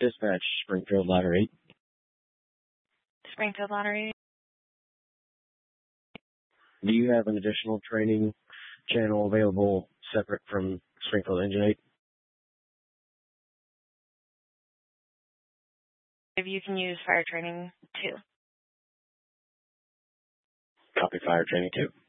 Dispatch, Springfield Ladder 8. Springfield Lottery. Do you have an additional training channel available separate from Springfield Engine 8? If you can use fire training too. Copy, fire training 2.